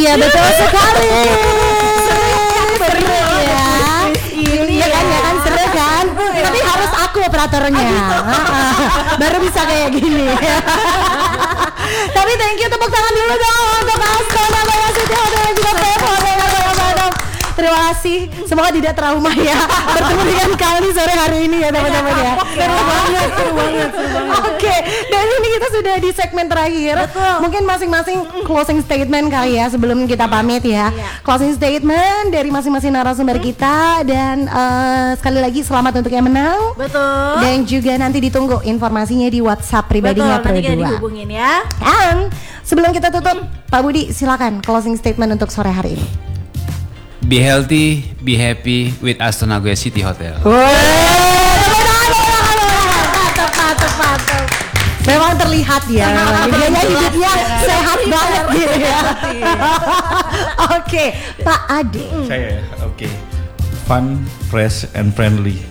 Iya betul sekali. Seru ya. Iya kan seru kan. Tapi harus aku operatornya. Baru bisa kayak gini. Tapi thank you, tepuk tangan dulu dong untuk Aston Nagoya City Hotel dan juga Fave Hotel Nagoya Batam. Terima kasih, semoga tidak trauma ya bertemu dengan kalian sore hari ini ya teman-teman ya. Seru banget. Oke, dan ini kita sudah di segmen terakhir. Betul. Mungkin masing-masing closing statement kali ya sebelum kita pamit ya. Closing statement dari masing-masing narasumber kita dan sekali lagi selamat untuk yang menang. Betul. Dan juga nanti ditunggu informasinya di WhatsApp pribadinya Betul, nanti kita Pro2. dihubungin ya. Dan sebelum kita tutup, Pak Budi silakan closing statement untuk sore hari ini. Be healthy, be happy with Aston Nagoya City Hotel. Mantap. Memang terlihat ya, dia hidupnya sehat banget gitu ya. Oke, Pak Ade. Saya oke. Fun, fresh, and friendly.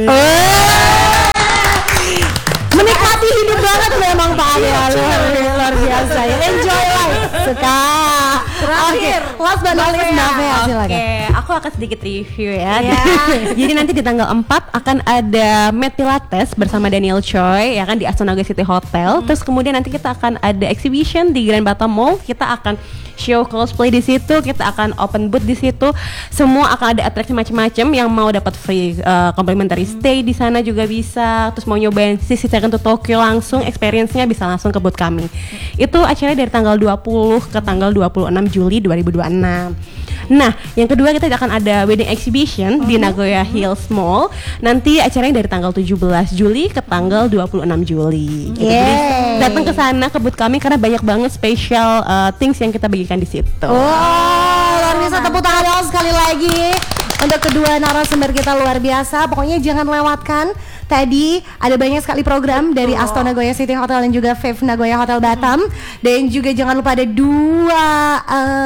Menikmati hidup banget memang Pak Ade, luar biasa ya. Enjoy life, suka. Terakhir, last but not least, Navea, silakan. Oke, aku akan sedikit review ya. Jadi nanti di tanggal 4 akan ada Mat Pilates bersama Daniel Choi ya kan di Aston Nagoya City Hotel. Terus kemudian nanti kita akan ada exhibition di Grand Batam Mall. Kita akan show cosplay di situ, kita akan open booth di situ. Semua akan ada atraksi macam-macam. Yang mau dapat free complimentary stay di sana juga bisa. Terus mau nyobain Sisi Second to Tokyo langsung, experience-nya bisa langsung ke booth kami. Itu acaranya dari tanggal 20 ke tanggal 26 Juli 2026. Nah, yang kedua kita akan ada wedding exhibition di Nagoya Hills Mall. Nanti acaranya dari tanggal 17 Juli ke tanggal 26 Juli. Gitu. Jadi datang ke sana ke booth kami karena banyak banget special things yang kita bagikan di situ. Luar biasa, tepuk tangan sekali lagi untuk kedua narasumber kita, luar biasa. Pokoknya jangan lewatkan. Tadi ada banyak sekali program dari Aston Nagoya City Hotel dan juga Fave Nagoya Hotel Batam. Dan juga jangan lupa ada dua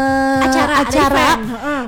acara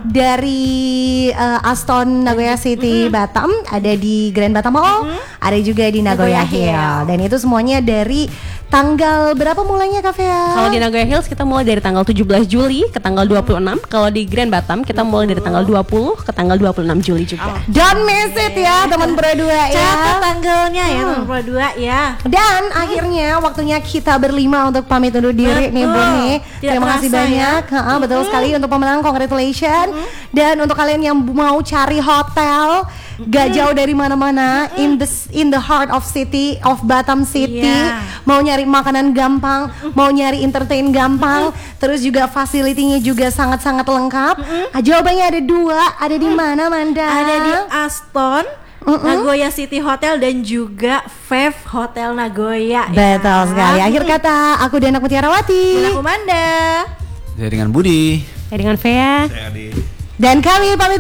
dari Aston Nagoya City Batam. Ada di Grand Batam Mall, ada juga di Nagoya Hill. Dan itu semuanya dari tanggal berapa mulainya Kak Fea? Kalau di Nagoya Hills kita mulai dari tanggal 17 Juli ke tanggal 26. Kalau di Grand Batam kita mulai dari tanggal 20 ke tanggal 26 Juli juga. Don't miss it ya teman Pro2 ya. Catat tanggalnya ya teman Pro2 ya. Dan akhirnya waktunya kita berlima untuk pamit undur diri nih Bu nih. Terima kasih banyak. Betul sekali untuk pemenang, congratulations. Dan untuk kalian yang mau cari hotel gak jauh dari mana-mana, in the heart of city of Batam City. Mau nyari makanan gampang, mau nyari entertain gampang, terus juga facility-nya juga sangat-sangat lengkap. Jawabannya ada dua, ada di mana Manda? Ada di Aston Nagoya City Hotel dan juga Fave Hotel Nagoya. Betul sekali. Akhir kata, aku Dana Mutiarawati. Dan aku Manda. Saya dengan Budi. Saya dengan Fea. Saya Adi. Dan kami pamit